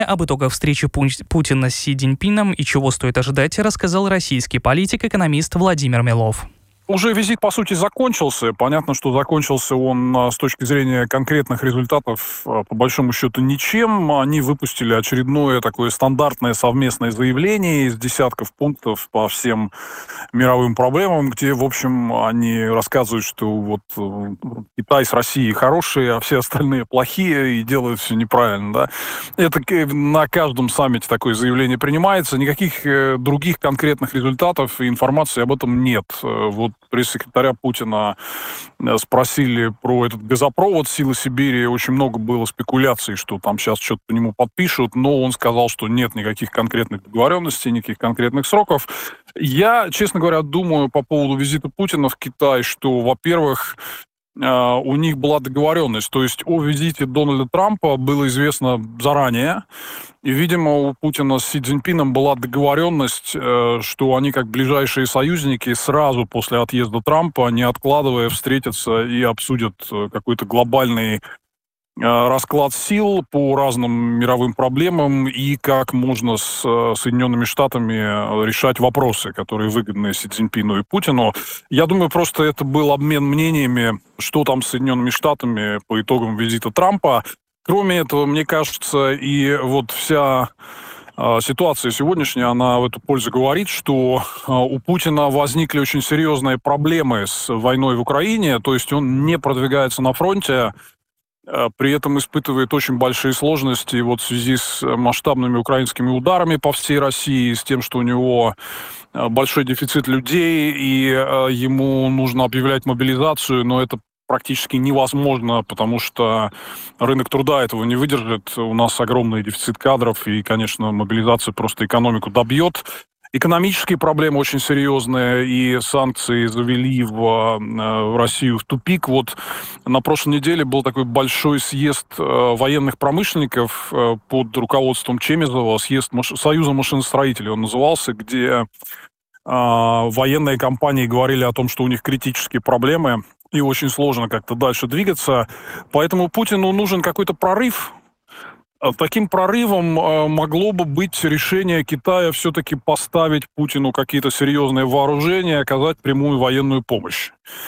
Об итогах встречи Путина с Си Цзиньпином и чего стоит ожидать, рассказал российский политик-экономист Владимир Милов. Уже визит, по сути, закончился. Понятно, что закончился он с точки зрения конкретных результатов, по большому счету, ничем. Они выпустили очередное такое стандартное совместное заявление из десятков пунктов по всем мировым проблемам, где, в общем, они рассказывают, что вот Китай с Россией хорошие, а все остальные плохие и делают все неправильно. Да? Это на каждом саммите такое заявление принимается. Никаких других конкретных результатов и информации об этом нет. Вот пресс-секретаря Путина спросили про этот газопровод «Силы Сибири». Очень много было спекуляций, что там сейчас что-то по нему подпишут, но он сказал, что нет никаких конкретных договоренностей, никаких конкретных сроков. Я, честно говоря, думаю по поводу визита Путина в Китай, что, во-первых, у них была договоренность, то есть о визите Дональда Трампа было известно заранее, и, видимо, у Путина с Си Цзиньпином была договоренность, что они, как ближайшие союзники, сразу после отъезда Трампа, не откладывая, встретятся и обсудят какой-то глобальный расклад сил по разным мировым проблемам и как можно с Соединенными Штатами решать вопросы, которые выгодны Си Цзиньпину и Путину. Я думаю, просто это был обмен мнениями, что там с Соединенными Штатами по итогам визита Трампа. Кроме этого, мне кажется, и вот вся ситуация сегодняшняя, она в эту пользу говорит, что у Путина возникли очень серьезные проблемы с войной в Украине, то есть он не продвигается на фронте, при этом испытывает очень большие сложности вот в связи с масштабными украинскими ударами по всей России, с тем, что у него большой дефицит людей, и ему нужно объявлять мобилизацию, но это практически невозможно, потому что рынок труда этого не выдержит. У нас огромный дефицит кадров, и, конечно, мобилизация просто экономику добьет. Экономические проблемы очень серьезные, и санкции завели в Россию в тупик. Вот на прошлой неделе был такой большой съезд военных промышленников под руководством Чемезова, съезд Союза машиностроителей он назывался, где военные компании говорили о том, что у них критические проблемы, и очень сложно как-то дальше двигаться. Поэтому Путину нужен какой-то прорыв. Таким прорывом могло бы быть решение Китая все-таки поставить Путину какие-то серьезные вооружения, оказать прямую военную помощь.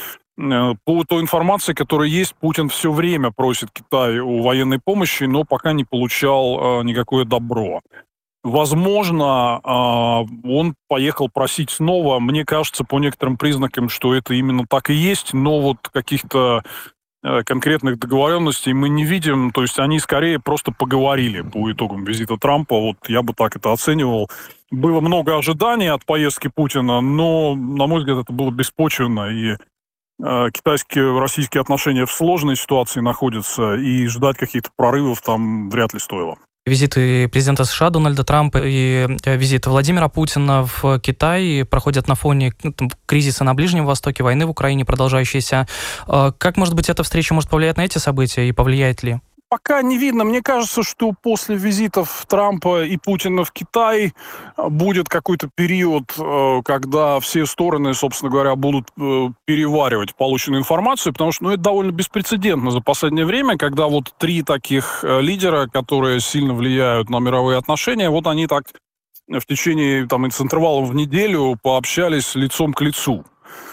По той информации, которая есть, Путин все время просит Китай о военной помощи, но пока не получал никакое добро. Возможно, он поехал просить снова. Мне кажется, по некоторым признакам, что это именно так и есть, но вот каких-то конкретных договоренностей мы не видим, то есть они скорее просто поговорили по итогам визита Трампа, вот я бы так это оценивал. Было много ожиданий от поездки Путина, но, на мой взгляд, это было беспочвенно, и китайско-российские отношения в сложной ситуации находятся, и ждать каких-то прорывов там вряд ли стоило. Визиты президента США Дональда Трампа и визит Владимира Путина в Китай проходят на фоне кризиса на Ближнем Востоке, войны в Украине продолжающейся. Как, может быть, эта встреча может повлиять на эти события и повлияет ли? Пока не видно. Мне кажется, что после визитов Трампа и Путина в Китай будет какой-то период, когда все стороны, собственно говоря, будут переваривать полученную информацию, потому что это довольно беспрецедентно за последнее время, когда вот три таких лидера, которые сильно влияют на мировые отношения, вот они так в течение с интервалом в неделю пообщались лицом к лицу.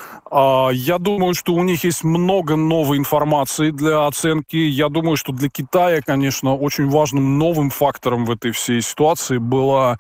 Я думаю, что у них есть много новой информации для оценки. Я думаю, что для Китая, конечно, очень важным новым фактором в этой всей ситуации было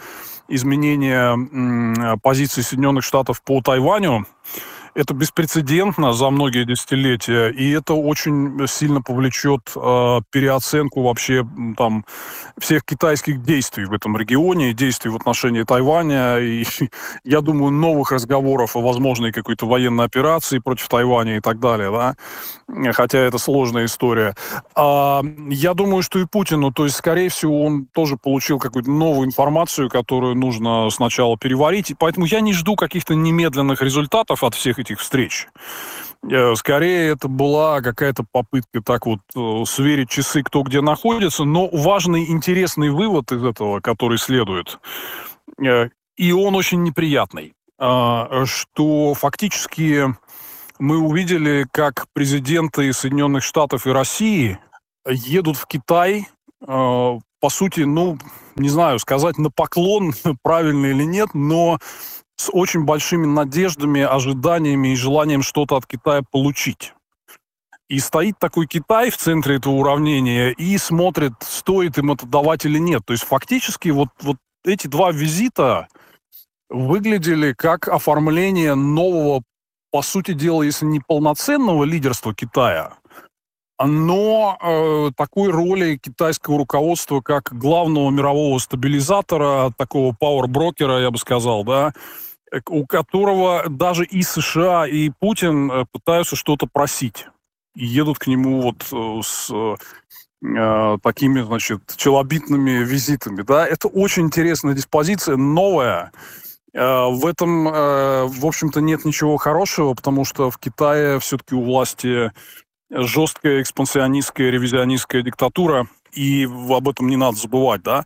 изменение позиции Соединенных Штатов по Тайваню. Это беспрецедентно за многие десятилетия, и это очень сильно повлечет переоценку вообще всех китайских действий в этом регионе, действий в отношении Тайваня, и, я думаю, новых разговоров о возможной какой-то военной операции против Тайваня и так далее, да? Хотя это сложная история. Я думаю, что и Путину, то есть, скорее всего, он тоже получил какую-то новую информацию, которую нужно сначала переварить, и поэтому я не жду каких-то немедленных результатов от всех этих встреч. Скорее, это была какая-то попытка так вот сверить часы, кто где находится, но важный, интересный вывод из этого, который следует, и он очень неприятный, что фактически мы увидели, как президенты Соединенных Штатов и России едут в Китай по сути, не знаю, сказать на поклон, правильно или нет, но с очень большими надеждами, ожиданиями и желанием что-то от Китая получить. И стоит такой Китай в центре этого уравнения и смотрит, стоит им это давать или нет. То есть фактически вот эти два визита выглядели как оформление нового, по сути дела, если не полноценного лидерства Китая, но такой роли китайского руководства как главного мирового стабилизатора, такого пауэр-брокера, я бы сказал, да, у которого даже и США, и Путин пытаются что-то просить. И едут к нему с такими, челобитными визитами. Да? Это очень интересная диспозиция, новая. В этом, в общем-то, нет ничего хорошего, потому что в Китае все-таки у власти жесткая экспансионистская, ревизионистская диктатура, и об этом не надо забывать, да.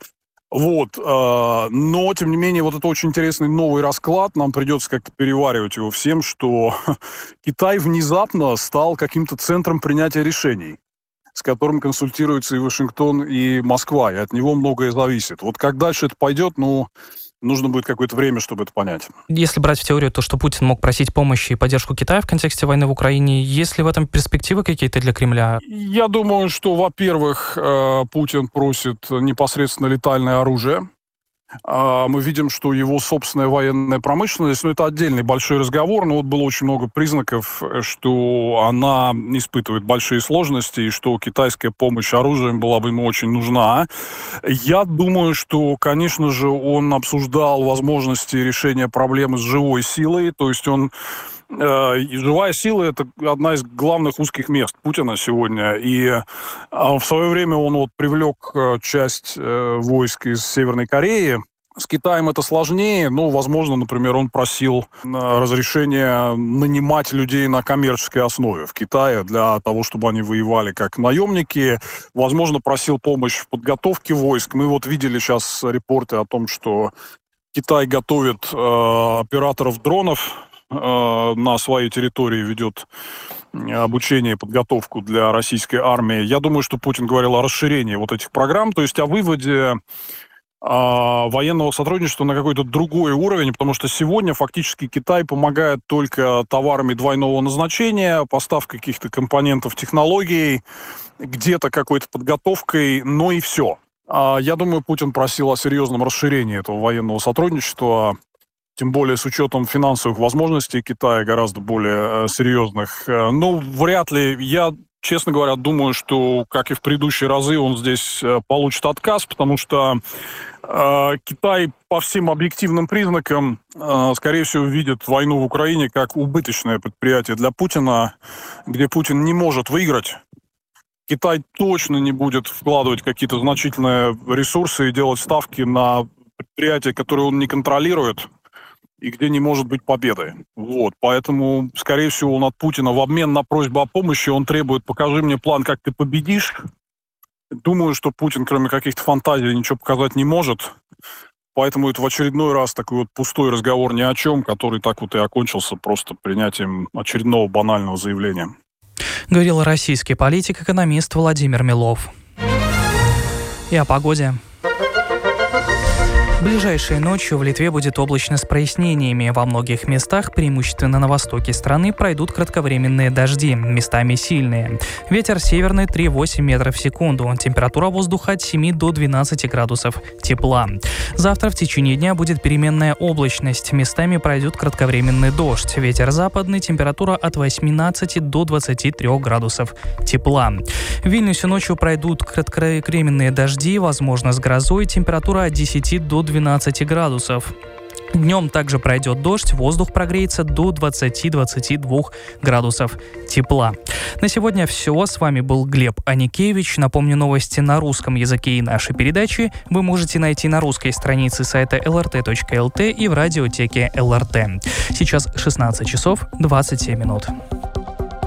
Но, тем не менее, это очень интересный новый расклад. Нам придется как-то переваривать его всем, что Китай внезапно стал каким-то центром принятия решений, с которым консультируются и Вашингтон, и Москва, и от него многое зависит. Как дальше это пойдет, нужно будет какое-то время, чтобы это понять. Если брать в теорию то, что Путин мог просить помощи и поддержку Китая в контексте войны в Украине, есть ли в этом перспективы какие-то для Кремля? Я думаю, что, во-первых, Путин просит непосредственно летальное оружие. Мы видим, что его собственная военная промышленность, это отдельный большой разговор, но было очень много признаков, что она испытывает большие сложности, и что китайская помощь оружием была бы ему очень нужна. Я думаю, что, конечно же, он обсуждал возможности решения проблемы с живой силой, то есть живая сила – это одна из главных узких мест Путина сегодня. И в свое время он привлек часть войск из Северной Кореи. С Китаем это сложнее, но, возможно, например, он просил разрешения нанимать людей на коммерческой основе в Китае для того, чтобы они воевали как наемники. Возможно, просил помощь в подготовке войск. Мы видели сейчас репорты о том, что Китай готовит операторов дронов, на своей территории ведет обучение и подготовку для российской армии. Я думаю, что Путин говорил о расширении этих программ, то есть о выводе военного сотрудничества на какой-то другой уровень, потому что сегодня фактически Китай помогает только товарами двойного назначения, поставкой каких-то компонентов технологий, где-то какой-то подготовкой, но и все. Я думаю, Путин просил о серьезном расширении этого военного сотрудничества, тем более с учетом финансовых возможностей Китая, гораздо более серьезных. Вряд ли. Я, честно говоря, думаю, что, как и в предыдущие разы, он здесь получит отказ, потому что Китай по всем объективным признакам, скорее всего, видит войну в Украине как убыточное предприятие для Путина, где Путин не может выиграть. Китай точно не будет вкладывать какие-то значительные ресурсы и делать ставки на предприятия, которые он не контролирует, и где не может быть победы. Поэтому, скорее всего, он от Путина в обмен на просьбу о помощи, он требует: покажи мне план, как ты победишь. Думаю, что Путин, кроме каких-то фантазий, ничего показать не может. Поэтому это в очередной раз такой пустой разговор ни о чем, который так и окончился просто принятием очередного банального заявления. Говорил российский политик-экономист Владимир Милов. И о погоде. Ближайшей ночью в Литве будет облачно с прояснениями. Во многих местах, преимущественно на востоке страны, пройдут кратковременные дожди, местами сильные. Ветер северный 3,8 метров в секунду. Температура воздуха от 7 до 12 градусов тепла. Завтра в течение дня будет переменная облачность. Местами пройдет кратковременный дождь. Ветер западный, температура от 18 до 23 градусов тепла. В Вильнюсе ночью пройдут кратковременные дожди, возможно, с грозой. Температура от 10 до 12 градусов. Днем также пройдет дождь, воздух прогреется до 20-22 градусов тепла. На сегодня все. С вами был Глеб Аникевич. Напомню, новости на русском языке и наши передачи вы можете найти на русской странице сайта lrt.lt и в радиотеке ЛРТ. Сейчас 16 часов 27 минут.